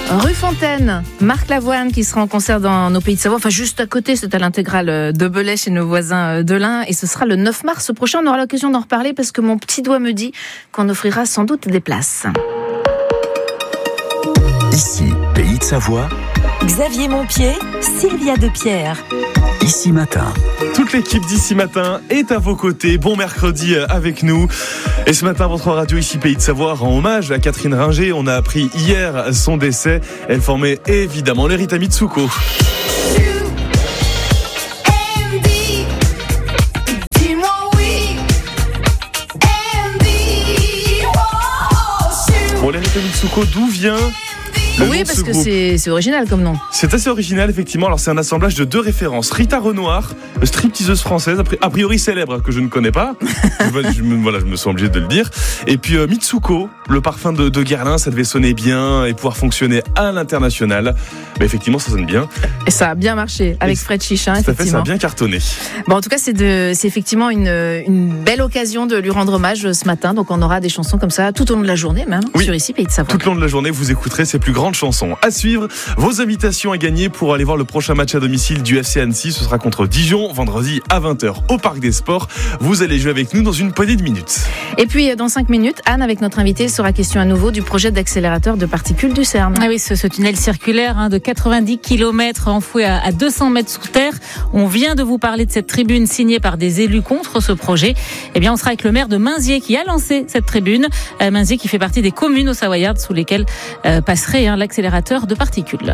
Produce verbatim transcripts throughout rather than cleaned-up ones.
Rue Fontaine, Marc Lavoine qui sera en concert dans nos pays de Savoie, enfin juste à côté, c'est à l'intégrale de Belay chez nos voisins de l'Ain, et ce sera le neuf mars prochain. On aura l'occasion d'en reparler parce que mon petit doigt me dit qu'on offrira sans doute des places. Ici, Pays de Savoie. Xavier Montpied, Sylvia Depierre. Ici Matin. Toute l'équipe d'Ici Matin est à vos côtés. Bon mercredi avec nous. Et ce matin, votre radio Ici Pays de Savoie rend hommage à Catherine Ringer. On a appris hier son décès. Elle formait évidemment les Rita Mitsuko. Bon, les Rita Mitsuko, d'où vient... Oui, parce que c'est, c'est original comme nom. C'est assez original, effectivement. Alors, c'est un assemblage de deux références. Rita Renoir, stripteaseuse française, a priori célèbre, que je ne connais pas. je, me, voilà, je me sens obligé de le dire. Et puis, euh, Mitsuko, le parfum de, de Guerlain, ça devait sonner bien et pouvoir fonctionner à l'international. Mais effectivement, ça sonne bien. Et ça a bien marché avec et Fred Chichin, effectivement. Ça fait, ça a bien cartonné. Bon, en tout cas, c'est, de, c'est effectivement une, une belle occasion de lui rendre hommage ce matin. Donc, on aura des chansons comme ça tout au long de la journée, même, oui. Sur Ici Pays de Savoie. Tout au long de la journée, vous écouterez ses plus grandes chansons. À suivre, vos invitations à gagner pour aller voir le prochain match à domicile du F C Annecy. Ce sera contre Dijon, vendredi à vingt heures au Parc des Sports. Vous allez jouer avec nous dans une poignée de minutes. Et puis, dans cinq minutes, Anne, avec notre invitée, sera question à nouveau du projet d'accélérateur de particules du CERN. Ah oui, ce, ce tunnel circulaire hein, de quatre-vingt-dix kilomètres enfoui à, à deux cents mètres sous terre. On vient de vous parler de cette tribune signée par des élus contre ce projet. Eh bien, on sera avec le maire de Mainzier qui a lancé cette tribune. Euh, Mainzier qui fait partie des communes au Savoyard sous lesquelles euh, passerait hein, l'accélérateur de particules.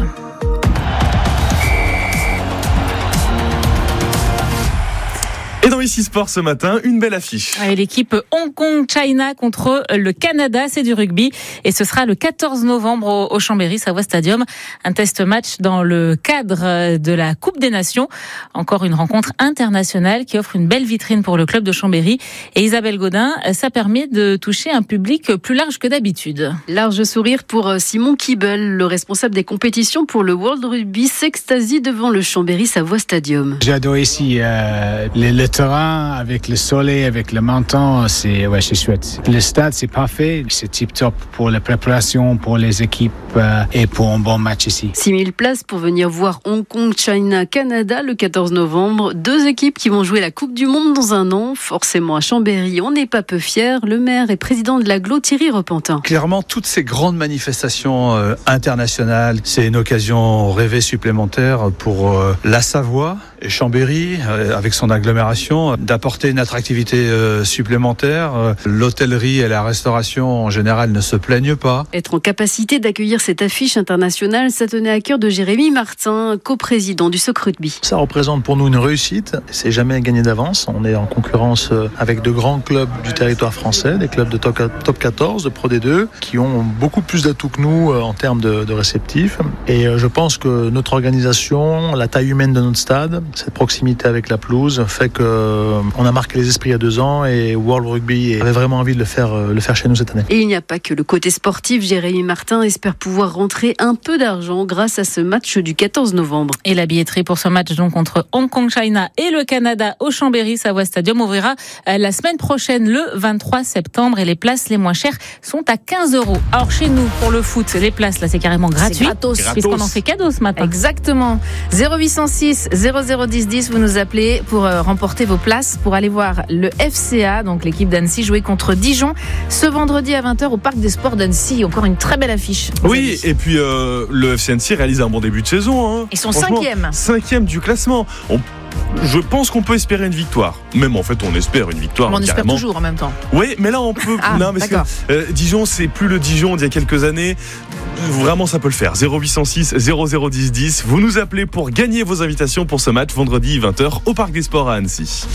Et dans Ici Sport ce matin, une belle affiche. Avec l'équipe Hong Kong-China contre le Canada, c'est du rugby. Et ce sera le quatorze novembre au Chambéry Savoie Stadium. Un test match dans le cadre de la Coupe des Nations. Encore une rencontre internationale qui offre une belle vitrine pour le club de Chambéry. Et Isabelle Gaudin, ça permet de toucher un public plus large que d'habitude. Large sourire pour Simon Kiebel, le responsable des compétitions pour le World Rugby, s'extasie devant le Chambéry Savoie Stadium. J'ai adoré ici euh, les, les terrain, avec le soleil, avec le menton, c'est, ouais, c'est chouette. Le stade, c'est parfait. C'est tip-top pour la préparation, pour les équipes euh, et pour un bon match ici. six mille places pour venir voir Hong Kong, China, Canada le quatorze novembre. Deux équipes qui vont jouer la Coupe du Monde dans un an. Forcément, à Chambéry, on n'est pas peu fiers. Le maire et président de l'agglo, Thierry Repentin. Clairement, toutes ces grandes manifestations euh, internationales, c'est une occasion rêvée supplémentaire pour euh, la Savoie et Chambéry, euh, avec son agglomération, d'apporter une attractivité euh, supplémentaire. Euh, l'hôtellerie et la restauration en général ne se plaignent pas. Être en capacité d'accueillir cette affiche internationale, ça tenait à cœur de Jérémy Martin, coprésident du Soc Rugby. Ça représente pour nous une réussite. C'est jamais gagné d'avance. On est en concurrence avec de grands clubs du territoire français, des clubs de top quatorze, de Pro D deux, qui ont beaucoup plus d'atouts que nous en termes de, de réceptifs. Et je pense que notre organisation, la taille humaine de notre stade, cette proximité avec la pelouse, fait que Euh, on a marqué les esprits il y a deux ans et World Rugby avait vraiment envie de le faire, le faire chez nous cette année. Et il n'y a pas que le côté sportif. Jérémy Martin espère pouvoir rentrer un peu d'argent grâce à ce match du quatorze novembre. Et la billetterie pour ce match donc entre Hong Kong, China et le Canada au Chambéry Savoie Stadium ouvrira la semaine prochaine, le vingt-trois septembre. Et les places les moins chères sont à quinze euros. Alors chez nous, pour le foot, les places là c'est carrément gratuit. C'est gratos. Puisqu'on en fait cadeau ce matin. Exactement. zéro huit cent six zéro zéro dix dix, vous nous appelez pour euh, remporter vos places pour aller voir le F C A, donc l'équipe d'Annecy, jouer contre Dijon ce vendredi à vingt heures au Parc des Sports d'Annecy. Encore une très belle affiche. Oui, et puis euh, le F C Annecy réalise un bon début de saison. Hein. Ils sont cinquième. Cinquième du classement. On... Je pense qu'on peut espérer une victoire. Même en fait, on espère une victoire. On espère carrément. toujours en même temps. Oui, mais là, on peut. Ah, non, parce que euh, Dijon, c'est plus le Dijon d'il y a quelques années. Vraiment, ça peut le faire. zéro huit cent six zéro zéro dix dix. Vous nous appelez pour gagner vos invitations pour ce match vendredi vingt heures au Parc des Sports à Annecy.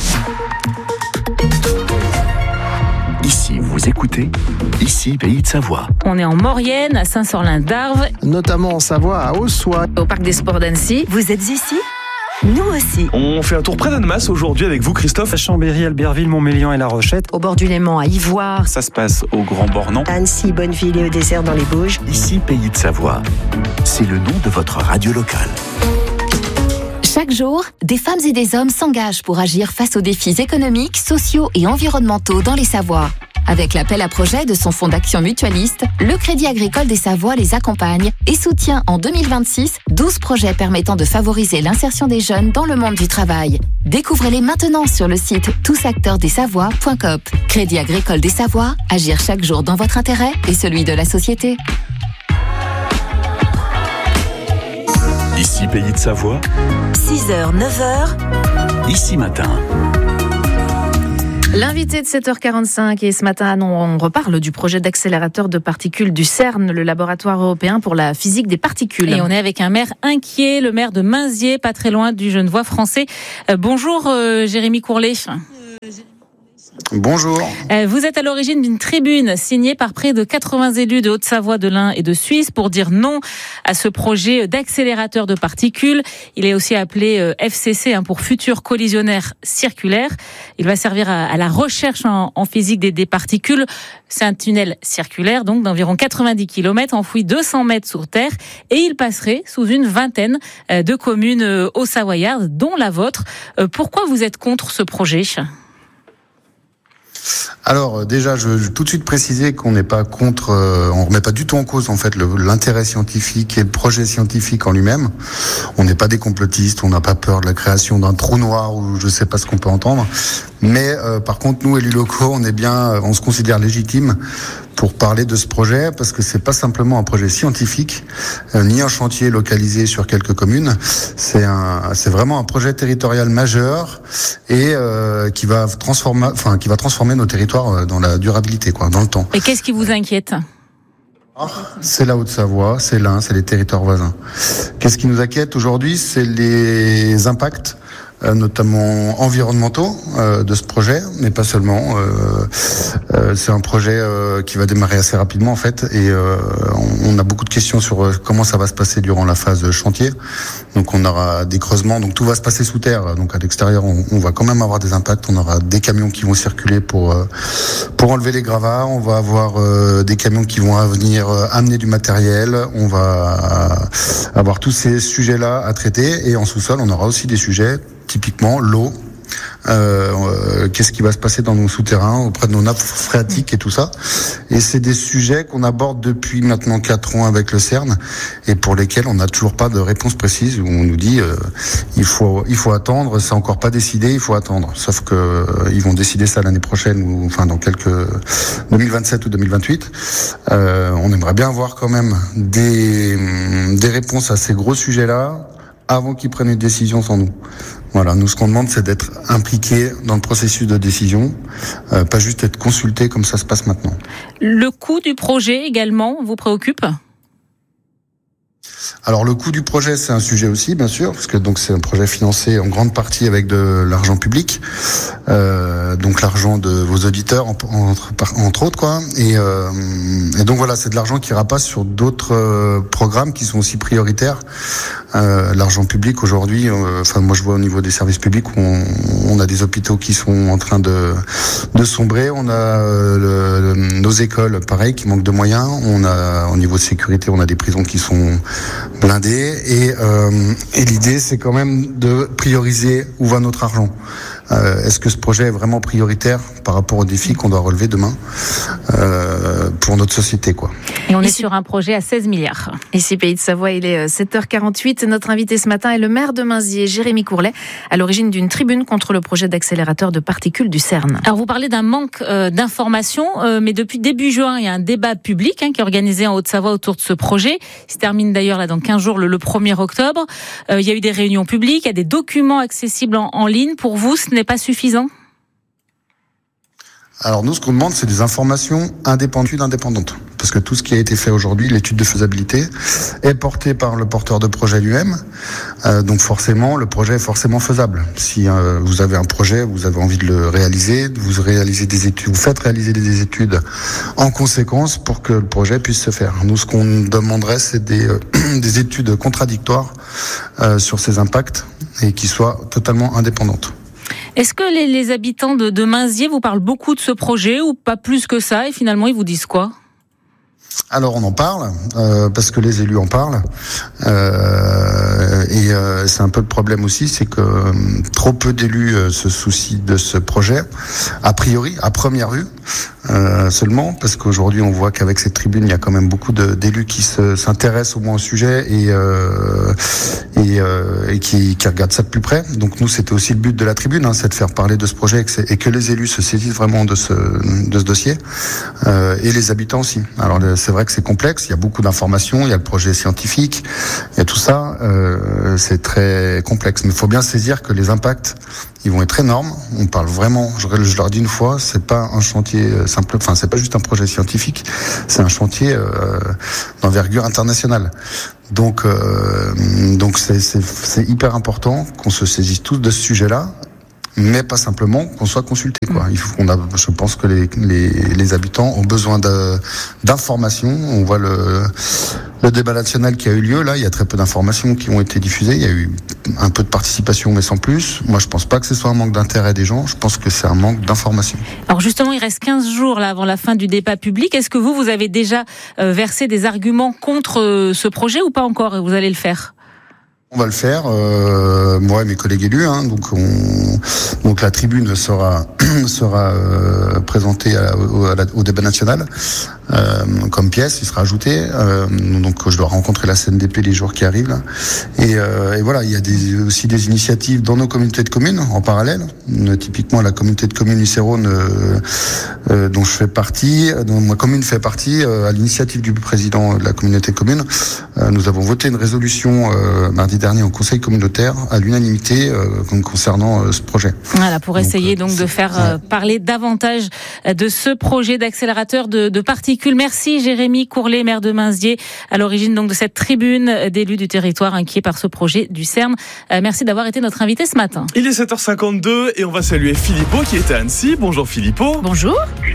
Ici, vous écoutez Ici, Pays de Savoie. On est en Maurienne, à Saint-Sorlin-d'Arves. Notamment en Savoie, à Haussois. Au Parc des Sports d'Annecy. Vous êtes ici ? Nous aussi. On fait un tour près d'Annemasse aujourd'hui avec vous, Christophe. À Chambéry, Albertville, Montmélian et La Rochette. Au bord du Léman, à Ivoire. Ça se passe au Grand Bornand. Annecy, Bonneville et au désert dans les Bauges. Ici, Pays de Savoie. C'est le nom de votre radio locale. Chaque jour, des femmes et des hommes s'engagent pour agir face aux défis économiques, sociaux et environnementaux dans les Savoies. Avec l'appel à projet de son fonds d'action mutualiste, le Crédit Agricole des Savoies les accompagne et soutient en deux mille vingt-six douze projets permettant de favoriser l'insertion des jeunes dans le monde du travail. Découvrez-les maintenant sur le site tous acteurs des savoies point coop. Crédit Agricole des Savoies, agir chaque jour dans votre intérêt et celui de la société. Ici Pays de Savoie, six heures, neuf heures, Ici Matin. L'invité de sept heures quarante-cinq, et ce matin, on reparle du projet d'accélérateur de particules du CERN, le laboratoire européen pour la physique des particules. Et on est avec un maire inquiet, le maire de Mainziers, pas très loin du Genevois français. Euh, bonjour euh, Jérémy Courlet. Bonjour. Vous êtes à l'origine d'une tribune signée par près de quatre-vingts élus de Haute-Savoie, de l'Ain et de Suisse pour dire non à ce projet d'accélérateur de particules. Il est aussi appelé F C C pour futur collisionnaire circulaire. Il va servir à la recherche en, en physique des, des particules. C'est un tunnel circulaire donc d'environ quatre-vingt-dix kilomètres, enfoui deux cents mètres sous terre, et il passerait sous une vingtaine de communes haut-savoyardes, dont la vôtre. Pourquoi vous êtes contre ce projet ? Alors déjà, je veux tout de suite préciser qu'on n'est pas contre, euh, on remet pas du tout en cause en fait le, l'intérêt scientifique et le projet scientifique en lui-même. On n'est pas des complotistes, on n'a pas peur de la création d'un trou noir ou je sais pas ce qu'on peut entendre. Mais euh, par contre, nous élus locaux, on est bien, on se considère légitime pour parler de ce projet parce que c'est pas simplement un projet scientifique, euh, ni un chantier localisé sur quelques communes. C'est un, c'est vraiment un projet territorial majeur et euh, qui va transformer, enfin qui va transformer nos territoires dans la durabilité, quoi, dans le temps. Et qu'est-ce qui vous inquiète ? C'est la Haute-Savoie, c'est l'Ain, c'est les territoires voisins. Qu'est-ce qui nous inquiète aujourd'hui ? C'est les impacts, euh, notamment environnementaux, euh, de ce projet, mais pas seulement. Euh, euh, c'est un projet euh, qui va démarrer assez rapidement en fait, et euh, on, on a beaucoup de questions sur euh, comment ça va se passer durant la phase chantier. Donc on aura des creusements, donc tout va se passer sous terre. Donc à l'extérieur, on, on va quand même avoir des impacts. On aura des camions qui vont circuler pour euh, pour enlever les gravats. On va avoir euh, des camions qui vont venir euh, amener du matériel. On va avoir tous ces sujets-là à traiter. Et en sous-sol, on aura aussi des sujets, typiquement l'eau. Euh, euh, qu'est-ce qui va se passer dans nos souterrains, auprès de nos nappes phréatiques et tout ça. Et c'est des sujets qu'on aborde depuis maintenant quatre ans avec le CERN et pour lesquels on n'a toujours pas de réponse précise, où on nous dit euh, il faut il faut attendre, c'est encore pas décidé, il faut attendre. Sauf que euh, ils vont décider ça l'année prochaine ou enfin dans quelques deux mille vingt-sept ou deux mille vingt-huit. Euh, on aimerait bien avoir quand même des des réponses à ces gros sujets-là avant qu'ils prennent une décision sans nous. Voilà, nous ce qu'on demande, c'est d'être impliqués dans le processus de décision, euh, pas juste être consultés comme ça se passe maintenant. Le coût du projet également vous préoccupe ? Alors le coût du projet, c'est un sujet aussi, bien sûr, parce que donc c'est un projet financé en grande partie avec de l'argent public, euh, donc l'argent de vos auditeurs entre, entre autres, quoi. Et, euh, et donc voilà, c'est de l'argent qui ira pas sur d'autres euh, programmes qui sont aussi prioritaires. Euh, l'argent public aujourd'hui, euh, enfin moi je vois au niveau des services publics, on, on a des hôpitaux qui sont en train de, de sombrer, on a euh, le, nos écoles, pareil, qui manquent de moyens, on a au niveau de sécurité, on a des prisons qui sont blindées et, euh, et l'idée c'est quand même de prioriser où va notre argent. Euh, est-ce que ce projet est vraiment prioritaire par rapport aux défis qu'on doit relever demain euh, pour notre société, quoi. Et on est sur un projet à seize milliards. Ici Pays de Savoie, il est sept heures quarante-huit. Notre invité ce matin est le maire de Mainziers, Jérémy Courlet, à l'origine d'une tribune contre le projet d'accélérateur de particules du CERN. Alors vous parlez d'un manque euh, d'informations, euh, mais depuis début juin, il y a un débat public hein, qui est organisé en Haute-Savoie autour de ce projet. Il se termine d'ailleurs là dans quinze jours, le, le premier octobre. Euh, il y a eu des réunions publiques, il y a des documents accessibles en, en ligne. Pour vous, ce n'est pas suffisant ? Alors nous, ce qu'on demande, c'est des informations indépendantes, indépendantes. Parce que tout ce qui a été fait aujourd'hui, l'étude de faisabilité, est porté par le porteur de projet lui-même. Euh, donc forcément, le projet est forcément faisable. Si euh, vous avez un projet, vous avez envie de le réaliser, vous réalisez des études, vous faites réaliser des études en conséquence pour que le projet puisse se faire. Nous, ce qu'on demanderait, c'est des, euh, des études contradictoires euh, sur ces impacts et qui soient totalement indépendantes. Est-ce que les, les habitants de, de Mainziers vous parlent beaucoup de ce projet ou pas plus que ça et finalement ils vous disent quoi ? Alors on en parle euh, parce que les élus en parlent euh, et euh, c'est un peu le problème aussi, c'est que euh, trop peu d'élus euh, se soucient de ce projet a priori, à première vue. euh, seulement, parce qu'aujourd'hui on voit qu'avec cette tribune il y a quand même beaucoup de, d'élus qui se, s'intéressent au moins au sujet et, euh, et, euh, et qui, qui regardent ça de plus près. Donc nous c'était aussi le but de la tribune, hein, c'est de faire parler de ce projet et que, et que les élus se saisissent vraiment de ce, de ce dossier euh, et les habitants aussi. Alors c'est vrai que c'est complexe, il y a beaucoup d'informations, il y a le projet scientifique, il y a tout ça, euh, c'est très complexe, mais il faut bien saisir que les impacts ils vont être énormes. On parle vraiment, je, je leur dis une fois, c'est pas un chantier simple, enfin c'est pas juste un projet scientifique, c'est un chantier euh, d'envergure internationale. Donc, euh, donc c'est, c'est, c'est hyper important qu'on se saisisse tous de ce sujet-là, mais pas simplement qu'on soit consulté, quoi. Il faut qu'on a, je pense que les, les, les habitants ont besoin de, d'informations. On voit le, le débat national qui a eu lieu là. Il y a très peu d'informations qui ont été diffusées. Il y a eu un peu de participation, mais sans plus. Moi, je pense pas que ce soit un manque d'intérêt des gens. Je pense que c'est un manque d'information. Alors justement, il reste quinze jours là avant la fin du débat public. Est-ce que vous, vous avez déjà euh, versé des arguments contre euh, ce projet ou pas encore, et vous allez le faire? On va le faire, euh, moi et mes collègues élus. Hein, donc, on, donc la tribune sera sera euh, présentée à, au, à la, au débat national euh, comme pièce. Il sera ajouté. Euh, donc, je dois rencontrer la C N D P les jours qui arrivent. Là. Et, euh, et voilà, il y a des, aussi des initiatives dans nos communautés de communes en parallèle. Euh, typiquement, la communauté de communes Luce-et-Rhône, euh, euh, dont je fais partie, dont ma commune fait partie, euh, à l'initiative du président de la communauté de communes, euh, nous avons voté une résolution euh, mardi dernier au conseil communautaire à l'unanimité euh, concernant euh, ce projet. Voilà, pour essayer donc, donc de faire euh, parler davantage de ce projet d'accélérateur de, de particules. Merci Jérémy Courlet, maire de Mainzier, à l'origine donc de cette tribune d'élus du territoire inquiets par ce projet du CERN. Euh, merci d'avoir été notre invité ce matin. Il est sept heures cinquante-deux et on va saluer Filippo qui est à Annecy. Bonjour Filippo. Bonjour.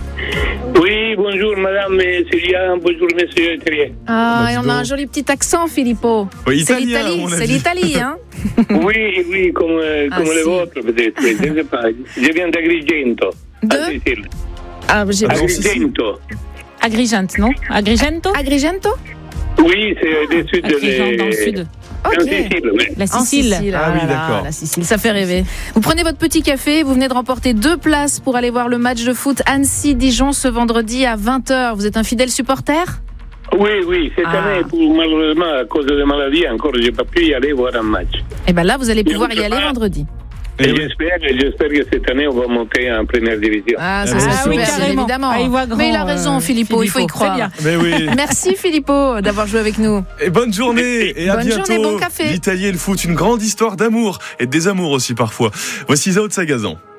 Oui, bonjour madame Célia, bonjour monsieur Terrier. Ah, et on a un joli petit accent, Filippo. Oui, c'est italien, l'Italie, c'est dit. l'Italie, hein. Oui, oui, comme, ah, comme si. le vôtre peut-être. Je ne sais pas. Je viens d'Agrigento. De à Sicile. Ah, j'ai Agrigento. Agrigento, non Agrigento Agrigento. Oui, c'est du sud. Agrigento, les... dans le sud. Ok. En Sicile, oui. La En Sicile. Sicile, Ah oui, là là, d'accord. La Sicile, ça fait rêver. Vous prenez votre petit café, vous venez de remporter deux places pour aller voir le match de foot Annecy-Dijon ce vendredi à vingt heures. Vous êtes un fidèle supporter ? Oui, oui, cette Ah. année, pour, malheureusement, à cause de maladie, encore, je n'ai pas pu y aller voir un match. Et bien là, vous allez pouvoir Je y sais aller pas. vendredi. Et j'espère, j'espère que cette année, on va monter en première division. Ah, ça Ah c'est oui, super, bien carrément. évidemment. Ah, il voit grand, Mais il a raison, euh, Filippo, il faut y Filippo. croire. Très bien. Mais oui. Merci Filippo d'avoir joué avec nous. Et bonne journée et à Bonne bientôt. journée, bon café. L'Italie et le foot, une grande histoire d'amour et de désamour aussi parfois. Voici Zao de Sagazan.